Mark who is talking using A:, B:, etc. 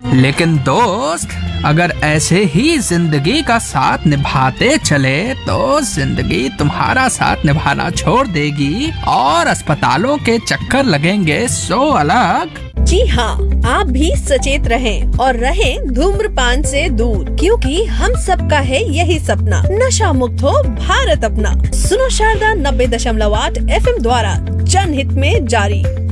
A: लेकिन दोस्त, अगर ऐसे ही जिंदगी का साथ निभाते चले तो जिंदगी तुम्हारा साथ निभाना छोड़ देगी और अस्पतालों के चक्कर लगेंगे सो अलग।
B: जी हाँ, आप भी सचेत रहें और रहें धूम्रपान से दूर, क्योंकि हम सबका है यही सपना, नशा मुक्त हो भारत अपना। सुनो शारदा 90.8 FM द्वारा जनहित में जारी।